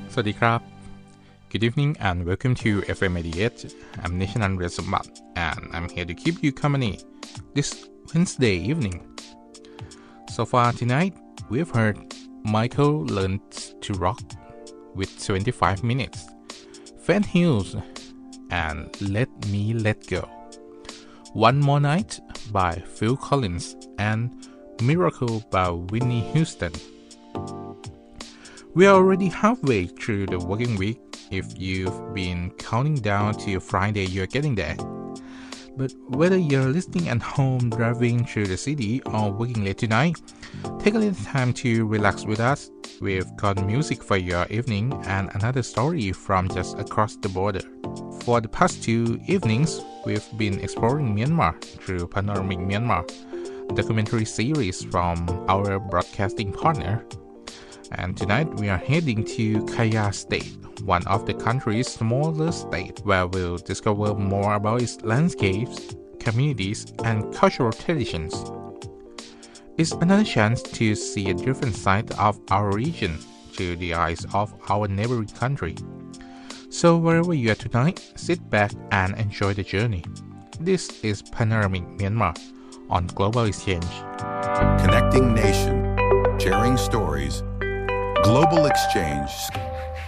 สวัสดีครับ Good evening and welcome to FM 88. I'm Nishanan Resumat and I'm here to keep you company this Wednesday evening. So far tonight, we've heard Michael Learns to Rock with 25 minutes, Fan Hills and Let Me Let Go, One More Night by Phil Collins and Miracle by Whitney Houston.We are already halfway through the working week. If you've been counting down to Friday, you're getting there. But whether you're listening at home, driving through the city, or working late tonight, take a little time to relax with us. We've got music for your evening and another story from just across the border. For the past 2 evenings, we've been exploring Myanmar through Panoramic Myanmar, a documentary series from our broadcasting partner.And tonight we are heading to Kaya State, one of the country's smaller states, where we'll discover more about its landscapes, communities, and cultural traditions. It's another chance to see a different side of our region through the eyes of our neighboring country. So wherever you are tonight, sit back and enjoy the journey. This is Panoramic Myanmar on Global Exchange. Connecting nation, sharing stories.Global Exchange